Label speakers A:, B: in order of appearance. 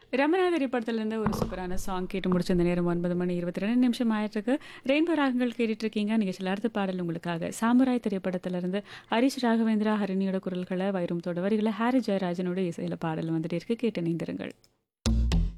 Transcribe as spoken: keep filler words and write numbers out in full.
A: ரமணா திரைப்படத்திலிருந்து ஒரு சூப்பரான சாங் கேட்டு முடிச்ச இந்த நேரம் ஒன்பது மணி இருபத்தி ரெண்டு நிமிஷம் ஆயிட்டிருக்கு. ரெயின்போ ராகங்கள் கேட்டுட்டு இருக்கீங்க. நிகழ்ச்சியில் அடுத்த பாடல் உங்களுக்காக சாமுராய் திரைப்படத்திலிருந்து ஹரிஷ் ராகவேந்திரா ஹரிணியோட குரல்களை வைரமுத்தோட வரிகளை ஹாரி ஜெயராஜனோட இசையில பாடல் வந்துட்டு இருக்கு. கேட்டு இணைந்திருங்கள்.